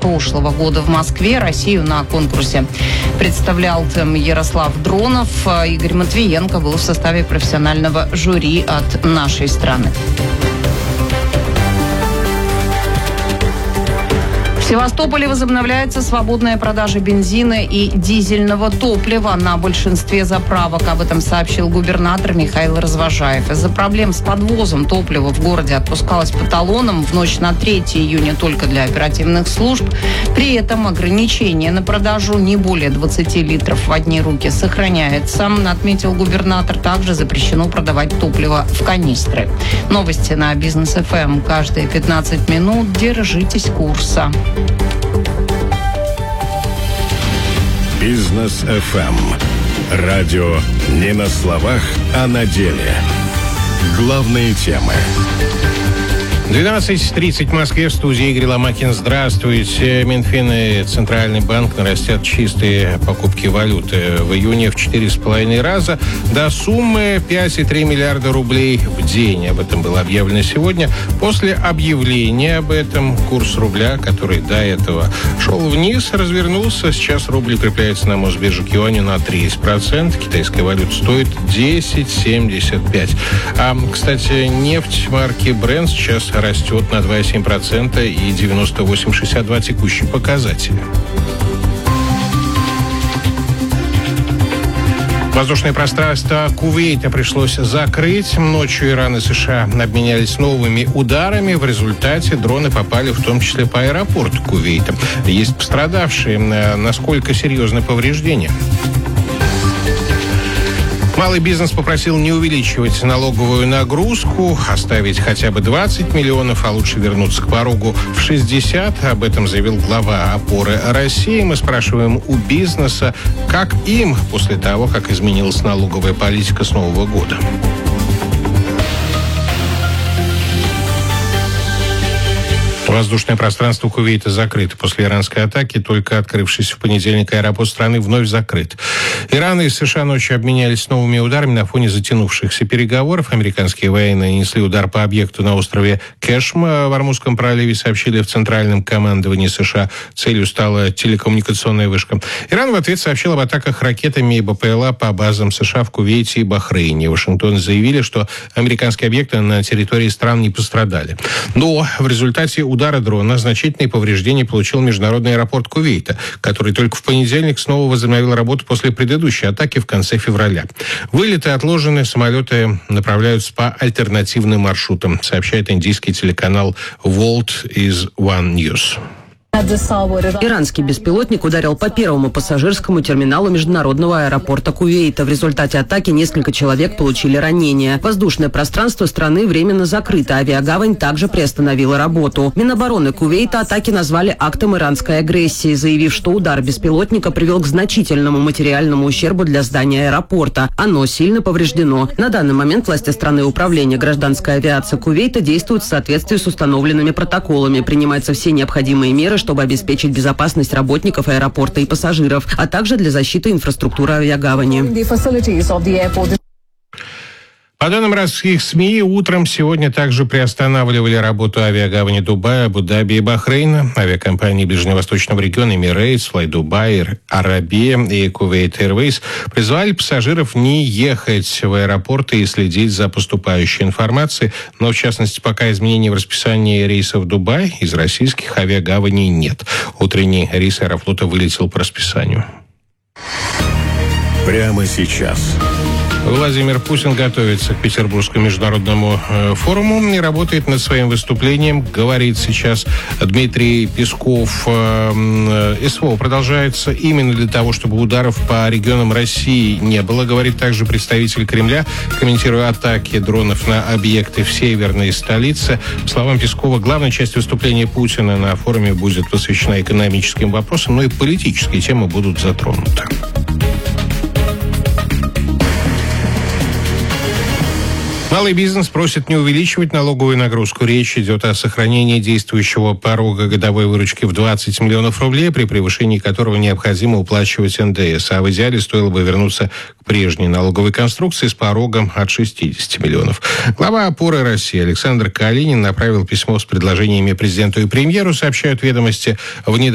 прошлого года в Москве. Россию на конкурсе представлял Ярослав Дронов. Игорь Матвиенко был в составе профессионального жюри от нашей страны. В Севастополе возобновляется свободная продажа бензина и дизельного топлива на большинстве заправок. Об этом сообщил губернатор Михаил Развожаев. Из-за проблем с подвозом топлива в городе отпускалось по талонам в ночь на 3 июня только для оперативных служб. При этом ограничение на продажу не более 20 литров в одни руки сохраняется, отметил губернатор. Также запрещено продавать топливо в канистры. Новости на Бизнес ФМ каждые 15 минут. Держитесь курса. Бизнес ФМ. Радио не на словах, а на деле. Главные темы. 12:30 в Москве, в студии Игорь Ломакин. Здравствуйте. Минфин и Центральный банк нарастят чистые покупки валюты в июне в 4,5 раза до суммы 5,3 миллиарда рублей в день. Об этом было объявлено сегодня. После объявления об этом курс рубля, который до этого шел вниз, развернулся. Сейчас рубль укрепляется на Мосбирже к юаню на 30%. Китайская валюта стоит 10,75. Кстати, нефть марки Brent сейчас растет на 2,7% и 98,62 текущий показатель. Воздушное пространство Кувейта пришлось закрыть. Ночью Иран и США обменялись новыми ударами. В результате дроны попали в том числе по аэропорту Кувейта. Есть пострадавшие. Насколько серьезны повреждения? Малый бизнес попросил не увеличивать налоговую нагрузку, оставить хотя бы 20 миллионов, а лучше вернуться к порогу в 60. Об этом заявил глава «Опоры России». Мы спрашиваем у бизнеса, как им после того, как изменилась налоговая политика с Нового года. Воздушное пространство Кувейта закрыто после иранской атаки. Только открывшийся в понедельник аэропорт страны вновь закрыт. Иран и США ночью обменялись новыми ударами на фоне затянувшихся переговоров. Американские военные нанесли удар по объекту на острове Кешм в Ормузском проливе, сообщили в Центральном командовании США. Целью стала телекоммуникационная вышка. Иран в ответ сообщил об атаках ракетами и БПЛА по базам США в Кувейте и Бахрейне. В Вашингтоне заявили, что американские объекты на территории стран не пострадали. Но в результате удара дрона значительные повреждения получил международный аэропорт Кувейта, который только в понедельник снова возобновил работу после предыдущей атаки в конце февраля. Вылеты отложены, самолеты направляются по альтернативным маршрутам, сообщает индийский телеканал World is One News. Иранский беспилотник ударил по первому пассажирскому терминалу международного аэропорта Кувейта. В результате атаки несколько человек получили ранения. Воздушное пространство страны временно закрыто. Авиагавань также приостановила работу. Минобороны Кувейта атаки назвали актом иранской агрессии, заявив, что удар беспилотника привел к значительному материальному ущербу для здания аэропорта. Оно сильно повреждено. На данный момент власти страны и управление гражданской авиации Кувейта действуют в соответствии с установленными протоколами. Принимаются все необходимые меры, чтобы обеспечить безопасность работников аэропорта и пассажиров, а также для защиты инфраструктуры авиагавани. По данным российских СМИ, утром сегодня также приостанавливали работу авиагавани Дубая, Абу-Даби и Бахрейна. Авиакомпании Ближневосточного региона Emirates, Fly Dubai, Арабия и Kuwait Airways призвали пассажиров не ехать в аэропорты и следить за поступающей информацией. Но, в частности, пока изменений в расписании рейсов в Дубай из российских авиагаваней нет. Утренний рейс Аэрофлота вылетел по расписанию. Прямо сейчас. Владимир Путин готовится к Петербургскому международному форуму и работает над своим выступлением. Говорит сейчас Дмитрий Песков. СВО продолжается именно для того, чтобы ударов по регионам России не было, говорит также представитель Кремля, комментируя атаки дронов на объекты в северной столице. По словам Пескова, главная часть выступления Путина на форуме будет посвящена экономическим вопросам, но и политические темы будут затронуты. Малый бизнес просит не увеличивать налоговую нагрузку. Речь идет о сохранении действующего порога годовой выручки в 20 миллионов рублей, при превышении которого необходимо уплачивать НДС. А в идеале стоило бы вернуться к прежней налоговой конструкции с порогом от 60 миллионов. Глава «Опоры России» Александр Калинин направил письмо с предложениями президенту и премьеру, сообщают «Ведомости».